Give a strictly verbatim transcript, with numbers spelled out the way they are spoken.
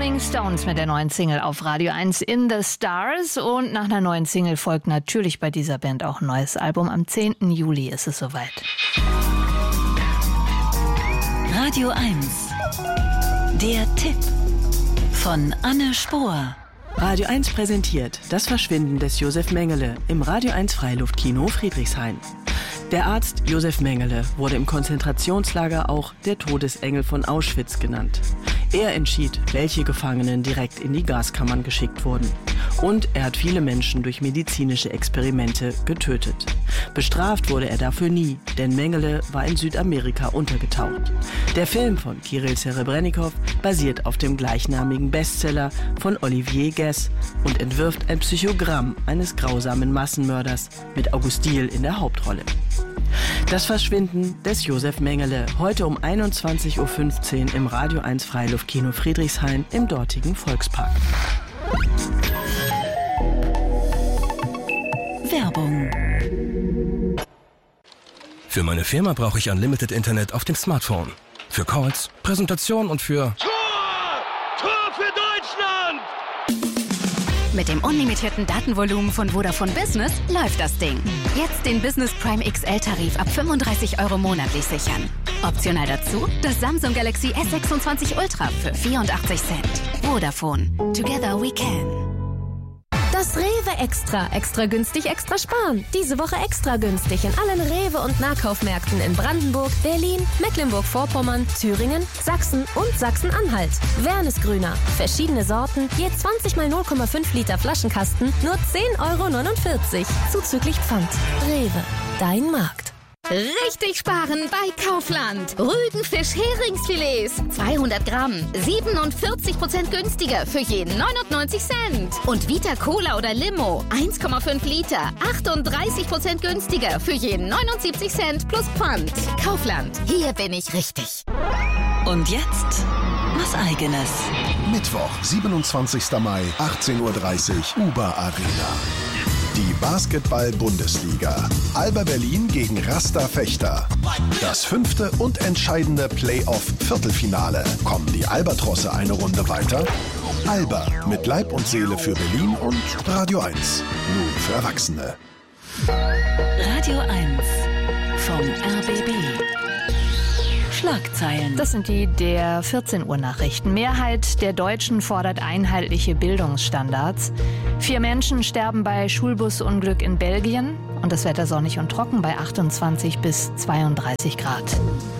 Rolling Stones mit der neuen Single auf Radio eins, In the Stars. Und nach einer neuen Single folgt natürlich bei dieser Band auch ein neues Album. Am zehnten Juli ist es soweit. Radio eins. Der Tipp von Anne Spohr. Radio eins präsentiert Das Verschwinden des Josef Mengele im Radio eins Freiluftkino Friedrichshain. Der Arzt Josef Mengele wurde im Konzentrationslager auch der Todesengel von Auschwitz genannt. Er entschied, welche Gefangenen direkt in die Gaskammern geschickt wurden. Und er hat viele Menschen durch medizinische Experimente getötet. Bestraft wurde er dafür nie, denn Mengele war in Südamerika untergetaucht. Der Film von Kirill Serebrennikov basiert auf dem gleichnamigen Bestseller von Olivier Guess und entwirft ein Psychogramm eines grausamen Massenmörders mit August Diehl in der Hauptrolle. Das Verschwinden des Josef Mengele, heute um einundzwanzig Uhr fünfzehn im Radio eins Freiluftkino Friedrichshain im dortigen Volkspark. Werbung. Für meine Firma brauche ich Unlimited Internet auf dem Smartphone. Für Calls, Präsentation und für... Tor! Tor für Deutschland! Mit dem unlimitierten Datenvolumen von Vodafone Business läuft das Ding. Jetzt den Business Prime X L-Tarif ab fünfunddreißig Euro monatlich sichern. Optional dazu das Samsung Galaxy S sechsundzwanzig Ultra für vierundachtzig Cent. Vodafone. Together we can. Das Rewe Extra. Extra günstig, extra sparen. Diese Woche extra günstig in allen Rewe- und Nahkaufmärkten in Brandenburg, Berlin, Mecklenburg-Vorpommern, Thüringen, Sachsen und Sachsen-Anhalt. Wernesgrüner. Verschiedene Sorten, je zwanzig mal null Komma fünf Liter Flaschenkasten, nur zehn Euro neunundvierzig. Zuzüglich Pfand. Rewe. Dein Markt. Richtig sparen bei Kaufland. Rügenfisch Heringsfilets. zweihundert Gramm. siebenundvierzig Prozent günstiger für jeden neunundneunzig Cent. Und Vita Cola oder Limo. eins Komma fünf Liter. achtunddreißig Prozent günstiger für jeden neunundsiebzig Cent plus Pfand. Kaufland. Hier bin ich richtig. Und jetzt was Eigenes. Mittwoch, siebenundzwanzigster Mai, achtzehn Uhr dreißig, Uber Arena. Die Basketball-Bundesliga. Alba Berlin gegen Rasta Fechter. Das fünfte und entscheidende Playoff-Viertelfinale. Kommen die Albatrosse eine Runde weiter? Alba mit Leib und Seele für Berlin und Radio eins. Nun für Erwachsene. Radio eins vom R B B. Schlagzeilen. Das sind die der vierzehn Uhr Nachrichten. Mehrheit der Deutschen fordert einheitliche Bildungsstandards. Vier Menschen sterben bei Schulbusunglück in Belgien. Und das Wetter sonnig und trocken bei achtundzwanzig bis zweiunddreißig Grad.